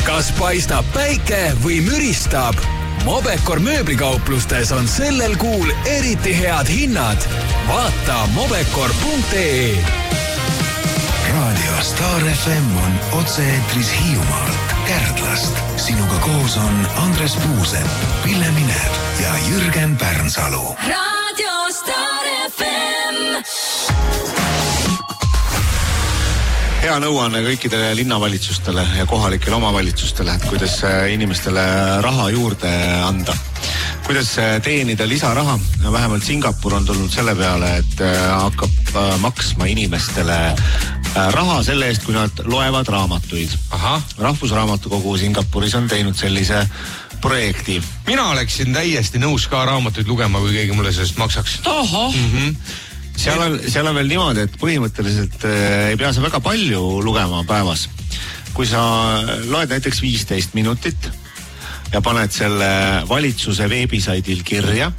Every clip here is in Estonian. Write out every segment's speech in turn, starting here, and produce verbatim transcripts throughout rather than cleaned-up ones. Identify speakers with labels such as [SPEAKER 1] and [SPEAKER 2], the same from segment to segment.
[SPEAKER 1] kas paistab päike või müristab? Mobekor mööblikauplustes on sellel kuul eriti head hinnad. Vaata mobekor punkt ee.
[SPEAKER 2] Raadio Star F M on otse-eetris Hiiumaalt, Kärdlast. Sinuga koos on Andres Puusepp, Pille Minev ja Jürgen Pärnsalu.
[SPEAKER 3] Raadio Star F M.
[SPEAKER 4] Hea nõuanne kõikidele linnavalitsustele ja kohalikele omavalitsustele, et kuidas inimestele raha juurde anda. Kuidas teenida lisaraha. Vähemalt Singapur on tulnud selle peale, et hakkab maksma inimestele raha selle eest, kui nad loevad raamatuid. Aha. Rahvusraamatukogu Singapuris on teinud sellise projekti.
[SPEAKER 5] Mina oleksin täiesti nõus ka raamatuid lugema, kui keegi mulle sellest maksaks.
[SPEAKER 3] Oho.
[SPEAKER 5] Mm-hmm.
[SPEAKER 4] Seal on, seal on veel niimoodi, et põhimõtteliselt äh, ei pea sa väga palju lugema päevas. Kui sa loed näiteks viisteist minutit ja paned selle valitsuse veebisaidil kirja,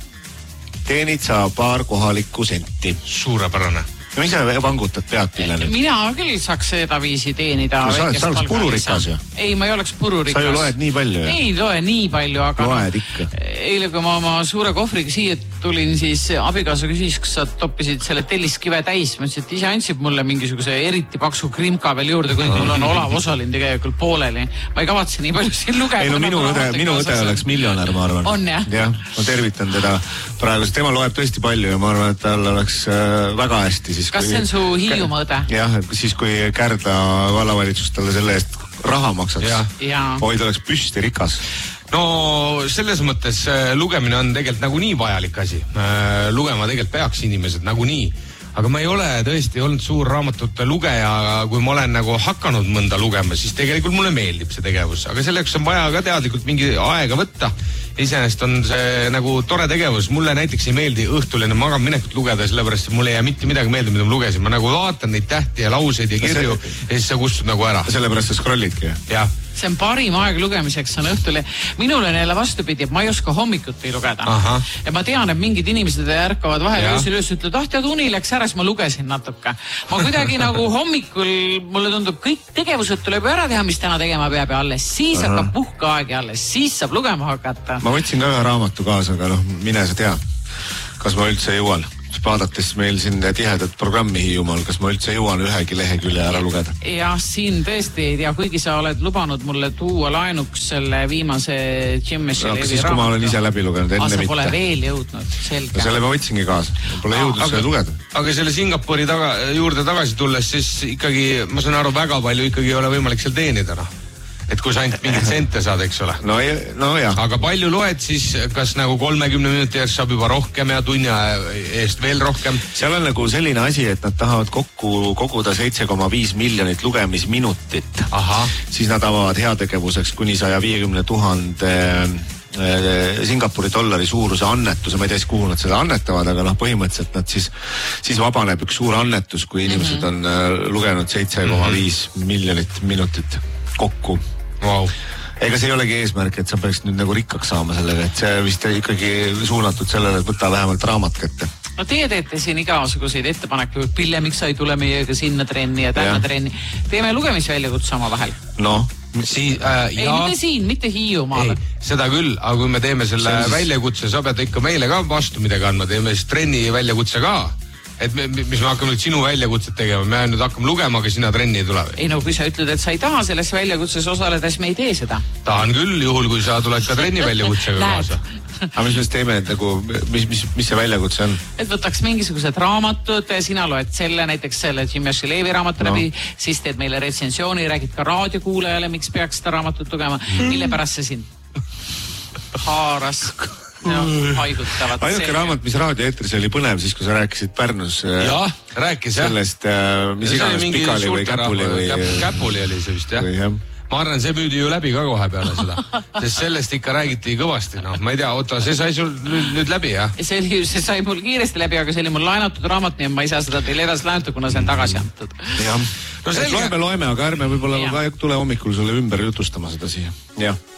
[SPEAKER 4] teenid sa paar kohalikku senti.
[SPEAKER 5] Suurepärane.
[SPEAKER 4] No ise vangutad pead Pille nüüd.
[SPEAKER 3] Mina küll saaks seda viisi teenida.
[SPEAKER 4] No, sa, sa oleks pururikas ju.
[SPEAKER 3] Ei, ma ei oleks pururikas.
[SPEAKER 4] Sa ju loed nii palju ju.
[SPEAKER 3] Ei loe nii palju, aga
[SPEAKER 4] loed ikka.
[SPEAKER 3] Eile, kui ma oma suure kohvriga siia tulin, siis abikaasa küsis, kas sa toppisid selle telliskive täis. Ma ütlesin, et ise andsid mulle mingisuguse eriti paksu krimka veel juurde, kui mul on olav osalin tegelikult pooleli. Ma ei kavatse nii palju siin lugeda.
[SPEAKER 4] Ei no minu õde, minu õde oleks miljonär, ma arvan.
[SPEAKER 3] On jah?
[SPEAKER 4] Jah, ma tervitan teda praegu, sest tema loeb tõesti palju ja ma arvan, et tal oleks väga hästi siis.
[SPEAKER 3] Kas see on su Hiiumaa õde?
[SPEAKER 4] Jah, siis kui Kärdla vallavalitsus talle selle eest raha maksaks. Hoid oleks püsti rikas.
[SPEAKER 5] No selles mõttes lugemine on tegelikult nagunii vajalik asi. Lugema tegelikult peaks inimesed nagunii. Aga ma ei ole tõesti olnud suur raamatute lugeja, kui ma olen nagu hakanud mõnda lugema, siis tegelikult mulle meeldib see tegevus. Aga selleks on vaja ka teadlikult mingi aega võtta. Iseenesest on see nagu tore tegevus. Mulle näiteks ei meeldi õhtul enne magama minekut lugeda, sellepärast, et mulle ei jää mitte midagi meelde, mida ma lugesin. Ma nagu vaatan neid tähti ja lauseid ja kirju ja siis sa kustud nagu ära.
[SPEAKER 4] Sellepärast sa scrollidki.
[SPEAKER 5] Jah.
[SPEAKER 3] See on parim aeg lugemiseks, on õhtul. Minul on jälle vastupidi, et ma ei oska hommikuti lugeda.
[SPEAKER 5] Aha.
[SPEAKER 3] Ja ma tean, et mingid inimesed ärkavad vahel öösel üles, ütlevad, ah, tead, uni läks ära, siis ma lugesin natuke. Ma kuidagi nagu hommikul, mulle tundub, kõik tegevused tuleb ära teha, mis täna tegema peab ja alles. Siis Aha. hakkab puhkaaeg ja alles. Siis saab lugema hakata.
[SPEAKER 4] Ma võtsin ka ühe raamatu kaasa, aga noh, mine sa tea, kas ma üldse jõuan. Vaadates meil siin tihedat programmi Hiiumaal, kas ma üldse jõuan ühegi lehekülje ära lugeda?
[SPEAKER 3] Ja siin tõesti ei tea, kuigi sa oled lubanud mulle tuua laenuks selle viimase Jimmeshi
[SPEAKER 4] Levi raamatu. Siis kui ma olen ise läbi lugenud, enne mitte.
[SPEAKER 3] Asa pole veel jõudnud, selge.
[SPEAKER 4] Ja selle ma võtsingi kaasa, pole jõudnud selle lugeda.
[SPEAKER 5] Aga selle Singapuri taga, juurde tagasi tulles, siis ikkagi, ma saan aru, väga palju ikkagi ei ole võimalik seal teenida, noh. Et kui sa ainult mingit sente saad, eks ole.
[SPEAKER 4] No, no jah.
[SPEAKER 5] Aga palju loed siis, kas nagu kolmekümne minuti eest saab juba rohkem ja tunni eest veel rohkem?
[SPEAKER 4] Seal on nagu selline asi, et nad tahavad kokku koguda seitse koma viis miljonit lugemisminutit.
[SPEAKER 5] Aha.
[SPEAKER 4] Siis nad avavad heategevuseks kuni saja viiekümne tuhande Singapuri dollari suuruse annetuse. Ma ei tea, kuhu nad seda annetavad, aga noh, põhimõtteliselt nad siis, siis vabaneb üks suur annetus, kui inimesed on lugenud seitse koma viis miljonit minutit kokku.
[SPEAKER 5] Wow.
[SPEAKER 4] Ega see ei olegi eesmärk, et sa peaks nüüd nagu rikkaks saama sellega, et see vist ikkagi suunatud sellele, et võta vähemalt raamat kätte.
[SPEAKER 3] No teie teete siin igasuguseid ettepanekuid, Pille, miks sa ei tule meiega sinna trenni ja tänna trenni. Teeme lugemisväljakutse oma vahel.
[SPEAKER 4] No,
[SPEAKER 5] Sii, äh,
[SPEAKER 3] ei,
[SPEAKER 5] ja...
[SPEAKER 3] mitte siin, mitte Hiiumaal.
[SPEAKER 5] Seda küll, aga kui me teeme selle siis... väljakutse, sa pead ikka meile ka vastu midagi andma, teeme siis trenni väljakutse ka. Et me, mis me hakkame nüüd sinu väljakutset tegema, me nüüd hakkame lugema, aga sina trenni ei tule.
[SPEAKER 3] Ei no, kui sa ütled, et sa ei taha selles väljakutses osaleda, siis me ei tee seda.
[SPEAKER 5] Tahan küll, juhul kui sa tuled ka trenni väljakutsega kaasa.
[SPEAKER 4] Aga mis me teeme, et nagu, mis, mis, mis see väljakutse on?
[SPEAKER 3] Et võtaks mingisugused raamatud, sina loed selle, näiteks selle Jimmeshi Levi raamatu no. läbi, siis teed meile retsensiooni, räägid ka raadiokuulajale, miks peaks seda raamatut lugema, mille pärast see sind haaras... Ja, haigutavad.
[SPEAKER 4] Ainuke raamat, mis raadioeetris oli põnev, siis kui sa rääkisid Pärnus
[SPEAKER 5] ja, rääkis,
[SPEAKER 4] sellest, mis iganes Pikali või Käpuli või...
[SPEAKER 5] Käpuli oli see vist, jah. Või, jah. Ma arvan, see müüdi ju läbi ka kohe peale seda. Sest sellest ikka räägiti kõvasti. No, ma ei tea, oota, see sai sul nüüd, nüüd läbi, jah?
[SPEAKER 3] See, oli, see sai mul kiiresti läbi, aga see oli mul laenatud raamat, nii et ma ei saa seda teile edasi laenatud, kuna see on tagasi antud.
[SPEAKER 4] Jah. No selge... Loeme, loeme, aga ärme võib-olla ka tule hommikul sulle ümber jutustama seda siia. Jah.